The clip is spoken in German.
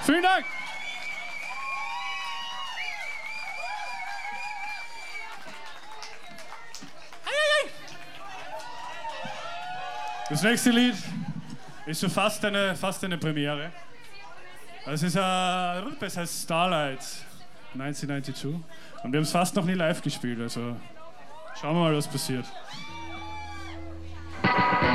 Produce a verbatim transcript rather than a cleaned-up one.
Vielen Dank! Das nächste Lied ist schon fast eine, fast eine Premiere. Es ist ein, das heißt Starlight neunzehnhundertzweiundneunzig und wir haben es fast noch nie live gespielt, also schauen wir mal, was passiert.